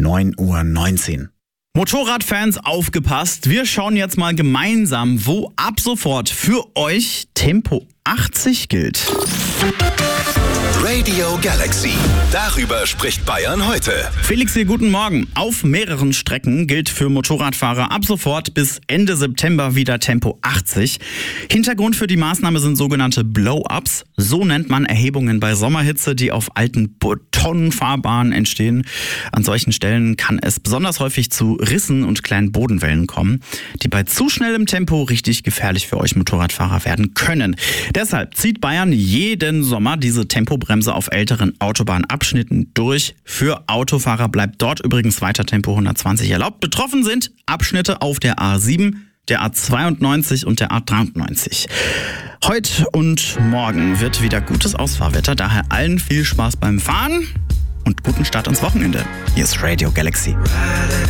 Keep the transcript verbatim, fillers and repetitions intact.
neun Uhr neunzehn. Motorradfans, aufgepasst! Wir schauen jetzt mal gemeinsam, wo ab sofort für euch Tempo achtzig gilt. Radio Galaxy. Darüber spricht Bayern heute. Felix hier, guten Morgen. Auf mehreren Strecken gilt für Motorradfahrer ab sofort bis Ende September wieder Tempo achtzig. Hintergrund für die Maßnahme sind sogenannte Blow-ups. So nennt man Erhebungen bei Sommerhitze, die auf alten Betonfahrbahnen entstehen. An solchen Stellen kann es besonders häufig zu Rissen und kleinen Bodenwellen kommen, die bei zu schnellem Tempo richtig gefährlich für euch Motorradfahrer werden können. Deshalb zieht Bayern jeden Sommer diese Tempobremse auf älteren Autobahnabschnitten durch. Für Autofahrer bleibt dort übrigens weiter Tempo hundertzwanzig erlaubt. Betroffen sind Abschnitte auf der A sieben, der A zweiundneunzig und der A dreiundneunzig. Heute und morgen wird wieder gutes Ausfahrwetter, daher allen viel Spaß beim Fahren und guten Start ins Wochenende. Hier ist Radio Galaxy.